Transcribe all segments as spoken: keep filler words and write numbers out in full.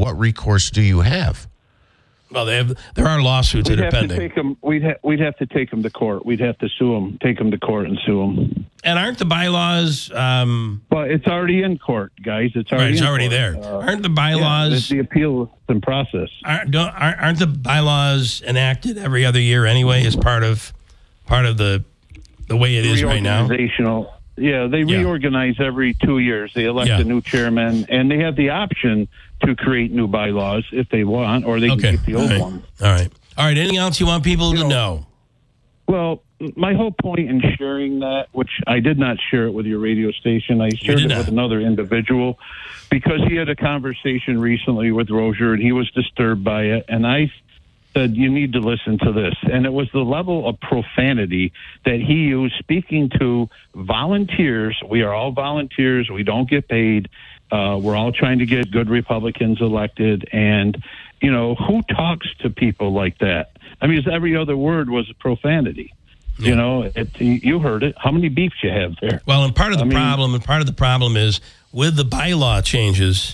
what recourse do you have? Well, they have, there are lawsuits We'd that are have pending. to take them. We'd ha- we'd have to take them to court. We'd have to sue them, take them to court and sue them. And aren't the bylaws? Um, But it's already in court, guys. It's already right, it's in already court. there. Uh, aren't the yeah, bylaws? it's the appeal in process. aren't, don't, aren't aren't the bylaws enacted every other year anyway as part of part of the the way it is right now? Reorganizational. Yeah, they Yeah. reorganize every two years. They elect Yeah. a new chairman, and they have the option to create new bylaws if they want, or they Okay. can keep the All old right. one. All right. All right. Anything else you want people to know? Well, my whole point in sharing that, which I did not share it with your radio station, I shared did it not. with another individual because he had a conversation recently with Rozier and he was disturbed by it. And I said, you need to listen to this. And it was the level of profanity that he used speaking to volunteers. We are all volunteers. We don't get paid. Uh, we're all trying to get good Republicans elected. And, you know, who talks to people like that? I mean, every other word was profanity. Yeah. You know, it, you heard it. How many beefs you have there? Well, and part of the I mean- problem, and part of the problem is with the bylaw changes,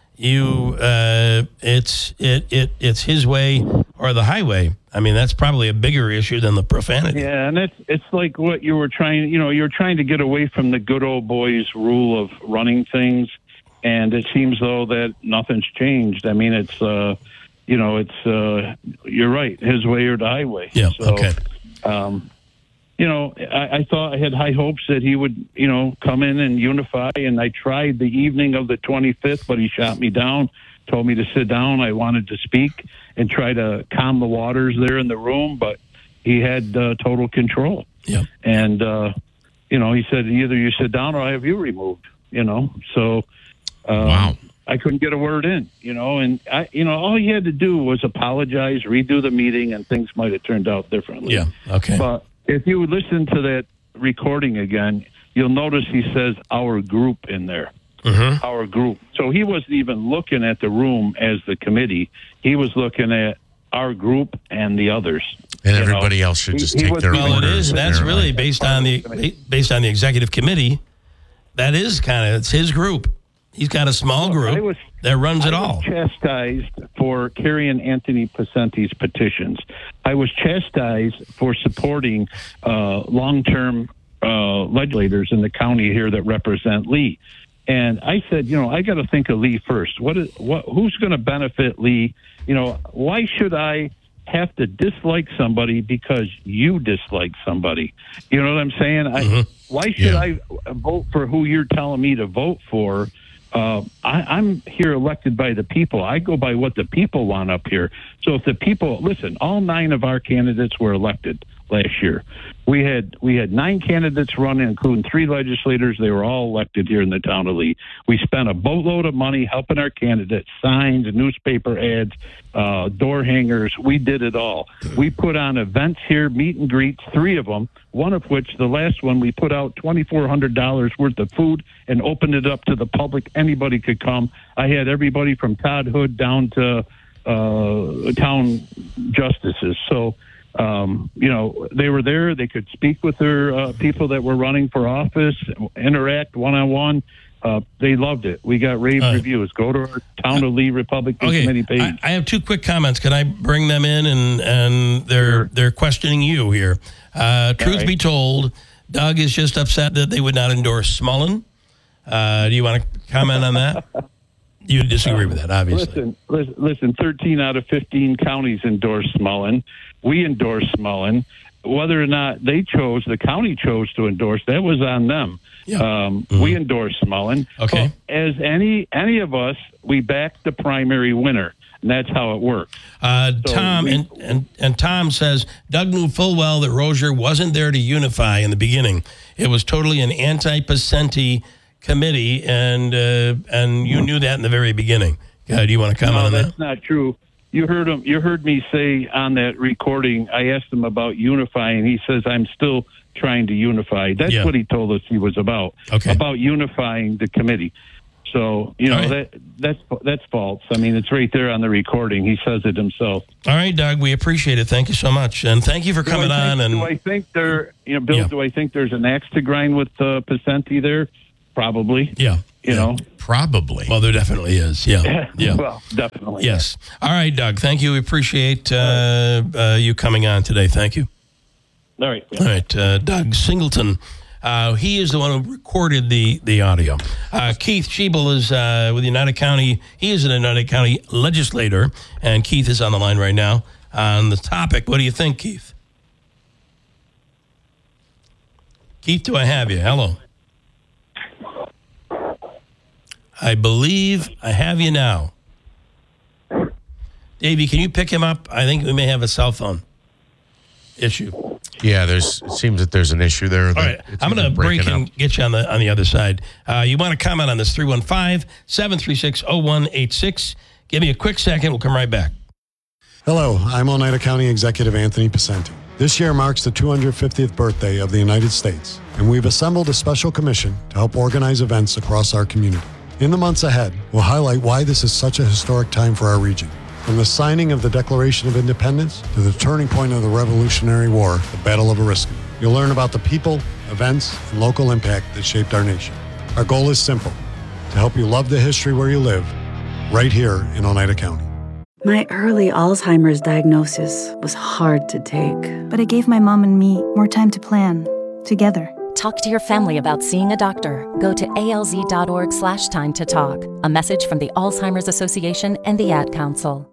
you uh, it's it, it it's his way or the highway. I mean, that's probably a bigger issue than the profanity. Yeah, and it's it's like what you were trying. You know, you're trying to get away from the good old boys rule of running things, and it seems though that nothing's changed. I mean, it's uh, you know, it's uh, you're right, his way or the highway. Yeah. So, Okay. Um, you know, I, I thought I had high hopes that he would, you know, come in and unify. And I tried the evening of the twenty-fifth, but he shot me down, told me to sit down. I wanted to speak and try to calm the waters there in the room, but he had uh, total control. Yeah. And, uh, you know, he said, either you sit down or I have you removed, you know. So um, Wow. I couldn't get a word in, you know. And, I, you know, all he had to do was apologize, redo the meeting, and things might have turned out differently. Yeah. Okay. But if you would listen to that recording again, you'll notice he says our group in there. Mm-hmm. Our group. So he wasn't even looking at the room as the committee. He was looking at our group and the others. And You everybody know, else should he- just he take was- their Well, it orders. is, and and that's they're really like- based on the based on the executive committee. That is kind of it's his group. He's got a small I group was- that runs it I all. was chastised for carrying Anthony Pacenti's petitions. I was chastised for supporting uh, long-term uh, legislators in the county here that represent Lee. And I said, you know, I got to think of Lee first. What is what? Who's going to benefit Lee? You know, why should I have to dislike somebody because you dislike somebody? You know what I'm saying? I, Mm-hmm. why should Yeah. I vote for who you're telling me to vote for? Uh, I, I'm here elected by the people. I go by what the people want up here. So if the people listen, all nine of our candidates were elected last year. We had we had nine candidates running, including three legislators. They were all elected here in the town of Lee. We spent a boatload of money helping our candidates, signs, newspaper ads, uh, door hangers. We did it all. We put on events here, meet and greets, three of them, one of which, the last one, we put out twenty-four hundred dollars worth of food and opened it up to the public. Anybody could come. I had everybody from Todd Hood down to uh, town justices. So, Um, you know, they were there. They could speak with their uh, people that were running for office, interact one-on-one. Uh, they loved it. We got rave Uh, reviews. Go to our Town of Lee Republican Okay, Committee page. I, I have two quick comments. Can I bring them in? And and they're Sure. they're questioning you here. Uh, truth right. be told, Doug is just upset that they would not endorse Smullen. Uh, do you want to comment on that? You disagree with that, obviously. Listen, listen, listen, thirteen out of fifteen counties endorsed Mullen. We endorsed Mullen. Whether or not they chose, the county chose to endorse, that was on them. Yeah. Um, Mhm. We endorsed Mullen. Okay. But as any any of us, we backed the primary winner, and that's how it works. Uh, So Tom we- and, and and Tom says Doug knew full well that Rozier wasn't there to unify in the beginning. It was totally an anti-Pacenti committee, and uh, and you knew that in the very beginning. Uh, do you want to comment No, on that's that? not true. You heard him. You heard me say on that recording. I asked him about unifying. He says I'm still trying to unify. That's Yeah. what he told us he was about. Okay. About unifying the committee. So you know All right. that that's that's false. I mean, it's right there on the recording. He says it himself. All right, Doug, we appreciate it. Thank you so much, and thank you for Do coming I think, on. And do I think there, you know, Bill? Yeah. Do I think there's an axe to grind with uh, Pacenti there? Probably. yeah, You Yeah. know. Probably. Well, there definitely is. Yeah. Yeah. Well, definitely. Yes. All right, Doug. Thank you. We appreciate uh, uh, you coming on today. Thank you. All right. All right, uh, Doug Singleton. Uh, he is the one who recorded the the audio. Uh, Keith Schiebel is uh, with United County. He is an United County legislator, and Keith is on the line right now on the topic. What do you think, Keith? Keith, do I have you? Hello. I believe I have you now. Davey, can you pick him up? I think we may have a cell phone issue. Yeah, there's. It seems that there's an issue there. All right, I'm going to break and get you on the on the other side. Uh, you want to comment on this? three one five, seven three six, zero one eight six. Give me a quick second. We'll come right back. Hello, I'm Oneida County Executive Anthony Pacenti. This year marks the two hundred fiftieth birthday of the United States, and we've assembled a special commission to help organize events across our community. In the months ahead, we'll highlight why this is such a historic time for our region. From the signing of the Declaration of Independence to the turning point of the Revolutionary War, the Battle of Oriskany. You'll learn about the people, events, and local impact that shaped our nation. Our goal is simple, to help you love the history where you live, right here in Oneida County. My early Alzheimer's diagnosis was hard to take. But it gave my mom and me more time to plan, together. Talk to your family about seeing a doctor. Go to alz.org slash time to talk. A message from the Alzheimer's Association and the Ad Council.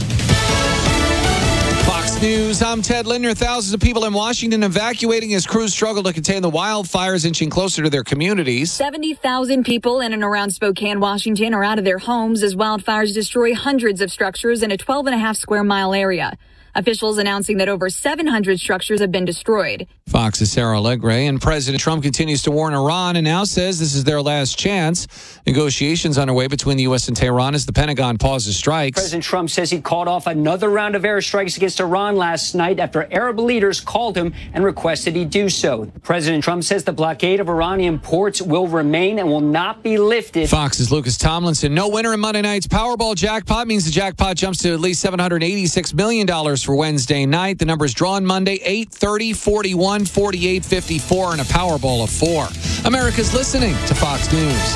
Fox News, I'm Ted Lindner. Thousands of people in Washington evacuating as crews struggle to contain the wildfires inching closer to their communities. seventy thousand people in and around Spokane, Washington are out of their homes as wildfires destroy hundreds of structures in a twelve and a half square mile area. Officials announcing that over seven hundred structures have been destroyed. Fox's Sarah Allegre, and President Trump continues to warn Iran and now says this is their last chance. Negotiations underway between the U S and Tehran as the Pentagon pauses strikes. President Trump says he called off another round of airstrikes against Iran last night after Arab leaders called him and requested he do so. President Trump says the blockade of Iranian ports will remain and will not be lifted. Fox's Lucas Tomlinson. No winner in Monday night's Powerball jackpot means the jackpot jumps to at least seven hundred eighty-six million dollars for Wednesday night. The numbers drawn Monday, eight, thirty, forty-one, forty-eight, fifty-four, and a Powerball of four. America's listening to Fox News.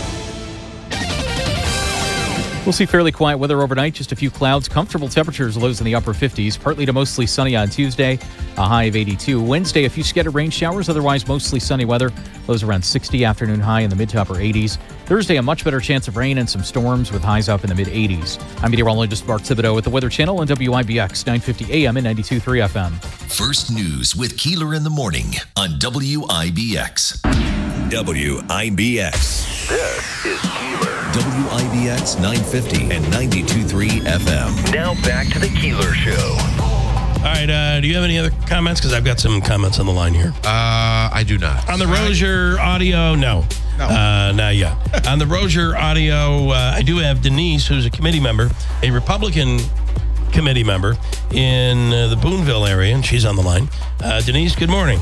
We'll see fairly quiet weather overnight, just a few clouds, comfortable temperatures, lows in the upper fifties, partly to mostly sunny on Tuesday, a high of eighty-two. Wednesday, a few scattered rain showers, otherwise mostly sunny weather, lows around sixty, afternoon high in the mid to upper eighties. Thursday, a much better chance of rain and some storms with highs up in the mid eighties. I'm meteorologist Mark Thibodeau with the Weather Channel on W I B X nine fifty A M and ninety-two point three F M. First News with Keeler in the Morning on W I B X. W I B X. This is Keeler. W I B X nine fifty and ninety-two point three F M. Now back to the Keeler Show. All right, uh, do you have any other comments? Because I've got some comments on the line here. Uh, I do not. On the Rozier audio, no. No. Uh, not yet. On the Rozier audio, uh, I do have Denise, who's a committee member, a Republican committee member in uh, the Boonville area, and she's on the line. Uh, Denise, good morning.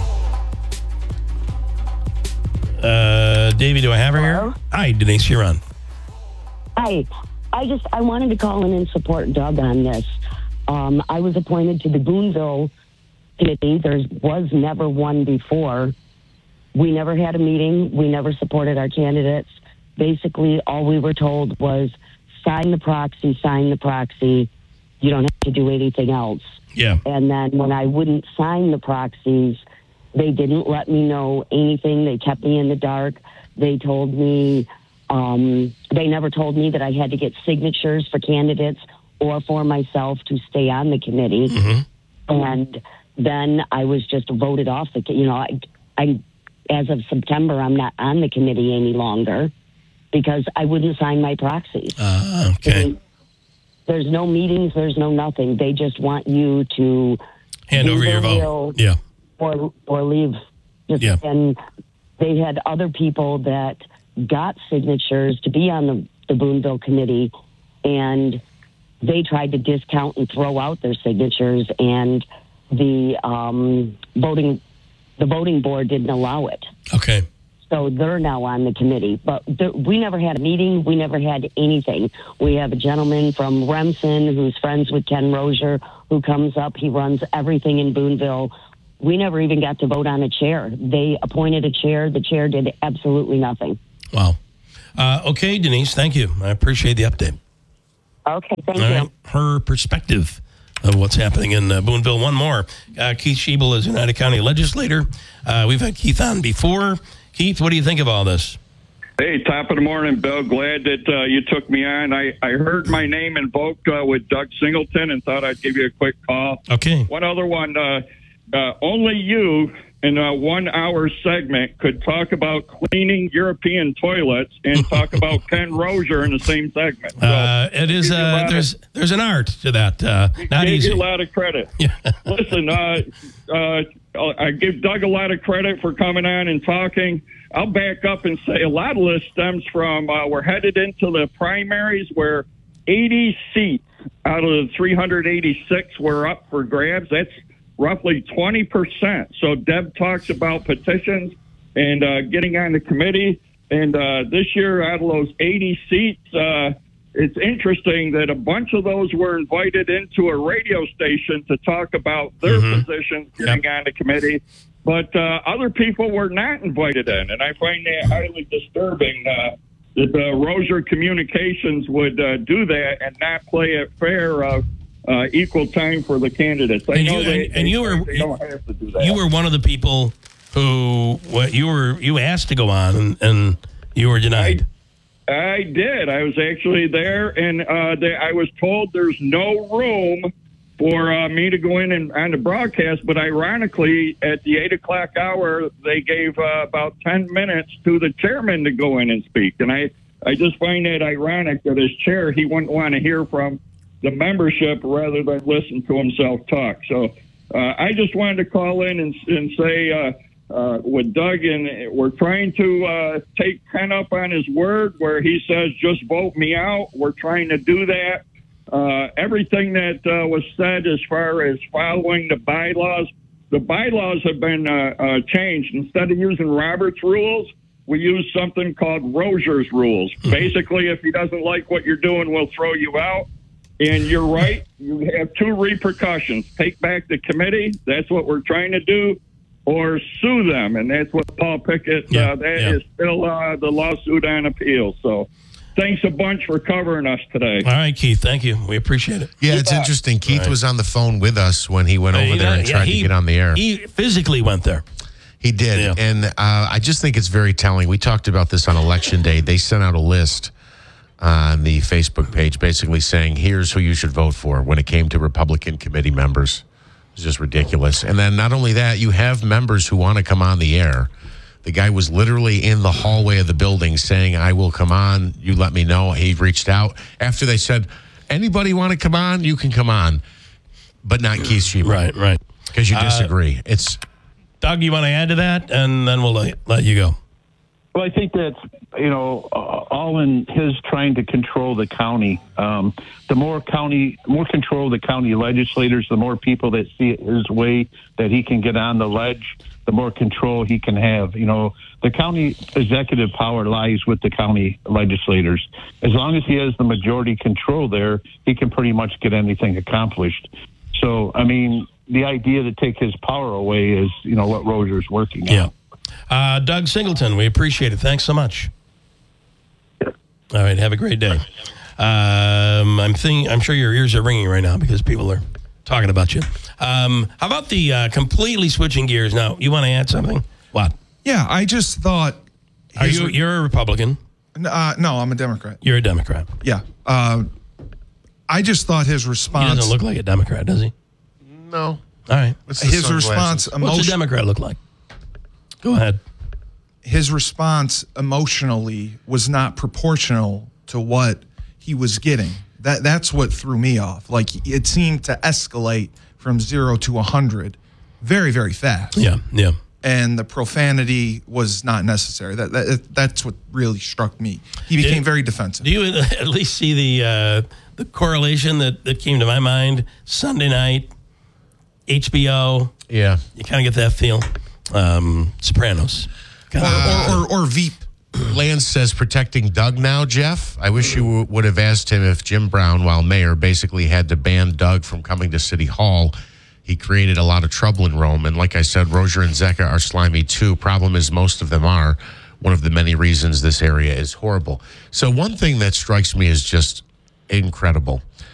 Uh, Davey, do I have her Hello? here? Hi, Denise, you're on. Hi. I just, I wanted to call in and support Doug on this. Um, I was appointed to the Boonville committee. There was never one before. We never had a meeting. We never supported our candidates. Basically, all we were told was sign the proxy, sign the proxy. You don't have to do anything else. Yeah. And then when I wouldn't sign the proxies, they didn't let me know anything. They kept me in the dark. They told me, um, they never told me that I had to get signatures for candidates or for myself to stay on the committee. Mm-hmm. And then I was just voted off the, you know, I, I, as of September, I'm not on the committee any longer because I wouldn't sign my proxies. Uh, okay. There's no meetings. There's no nothing. They just want you to hand over your vote. Yeah. Or, or leave. Just, yeah. And they had other people that got signatures to be on the, the Boonville committee, and they tried to discount and throw out their signatures, and the um, voting the voting board didn't allow it. Okay. So they're now on the committee. But the, we never had a meeting. We never had anything. We have a gentleman from Remsen who's friends with Ken Rozier who comes up. He runs everything in Boonville. We never even got to vote on a chair. They appointed a chair. The chair did absolutely nothing. Wow. Uh, okay, Denise, thank you. I appreciate the update. Okay, thank All you. right, her perspective of what's happening in uh, Boonville. One more. Uh, Keith Schiebel is United County legislator. Uh, we've had Keith on before. Keith, what do you think of all this? Hey, top of the morning, Bill. Glad that uh, you took me on. I, I heard my name invoked uh, with Doug Singleton and thought I'd give you a quick call. Okay. One other one. Uh, uh, only you in a one-hour segment could talk about cleaning European toilets and talk about Ken Rozier in the same segment. So, Uh, it is. Uh, there's there's an art to that. Uh, not gave easy. you a lot of credit. Yeah. Listen, uh, uh, I give Doug a lot of credit for coming on and talking. I'll back up and say a lot of this stems from uh, we're headed into the primaries where eighty seats out of the three hundred eighty-six were up for grabs. That's roughly twenty percent. So Deb talks about petitions and uh, getting on the committee. And uh, this year, out of those eighty seats, uh, it's interesting that a bunch of those were invited into a radio station to talk about their Mhm. positions getting on the committee. But uh, other people were not invited in. And I find that highly disturbing uh, that the Rozier Communications would uh, do that and not play it fair of uh, equal time for the candidates. I And know you- they, and- and they- you were- they don't have to do that. You were one of the people who what you were you asked to go on and, and you were denied. I did. I was actually there, and uh, they, I was told there's no room for uh, me to go in and on the broadcast. But ironically, at the eight o'clock hour, they gave uh, about ten minutes to the chairman to go in and speak. And I, I just find that ironic that as chair, he wouldn't want to hear from the membership rather than listen to himself talk. So uh, I just wanted to call in and, and say. Uh, Uh, with Doug, and we're trying to uh, take Ken up on his word where he says, just vote me out. We're trying to do that. Uh, everything that uh, was said as far as following the bylaws, the bylaws have been uh, uh, changed. Instead of using Robert's rules, we use something called Rozier's rules. Basically, if he doesn't like what you're doing, we'll throw you out. And you're right. You have two repercussions. Take back the committee. That's what we're trying to do. Or sue them, and that's what Paul Pickett, Yeah, uh, that yeah. is still uh, the lawsuit on appeal. So thanks a bunch for covering us today. All right, Keith, thank you. We appreciate it. Yeah, it's interesting. Keith Right. was on the phone with us when he went Uh, over he- there and yeah, tried he- to get on the air. He physically went there. He did. Yeah. And uh, I just think it's very telling. We talked about this on Election Day. They sent out a list on the Facebook page basically saying, here's who you should vote for when it came to Republican committee members. It's just ridiculous. And then not only that, you have members who want to come on the air. The guy was literally in the hallway of the building saying, I will come on. You let me know. He reached out after they said, anybody want to come on? You can come on. But not Keith Schiebel. Right, right. Because you Uh, disagree. It's Doug, you want to add to that, and then we'll let, let you go. Well, I think that's, you know, uh, all in his trying to control the county. Um, the more county, more control of the county legislators, the more people that see it his way that he can get on the ledge, the more control he can have. You know, the county executive power lies with the county legislators. As long as he has the majority control there, he can pretty much get anything accomplished. So, I mean, the idea to take his power away is, you know, what Rozier's working on. Yeah. Uh, Doug Singleton, we appreciate it. Thanks so much. All right, have a great day. Um, I'm thinking, I'm sure your ears are ringing right now because people are talking about you. Um, how about the uh, completely switching gears now? You want to add something? What? Yeah, I just thought. Are you? You're a Republican. Uh, no, I'm a Democrat. You're a Democrat. Yeah. Uh, I just thought his He response. doesn't look like a Democrat, does he? No. All right. His response. What's a Emotion, Democrat look like? Go ahead. his response emotionally was not proportional to what he was getting. That that's what threw me off. Like, it seemed to escalate from zero to a hundred very, very fast. Yeah, yeah. And the profanity was not necessary. That, that that's what really struck me. He became Did- very defensive. Do you at least see the uh, the correlation that, that came to my mind? Sunday night, H B O. Yeah. You kind of get that feel. Um, Sopranos. Or, or, or, or Veep. Lance says protecting Doug now, Jeff. I wish you w- would have asked him if Jim Brown, while mayor, basically had to ban Doug from coming to City Hall. He created a lot of trouble in Rome. And like I said, Rozier and Zecca are slimy too. Problem is most of them are. one of the many reasons this area is horrible. So one thing that strikes me as just incredible.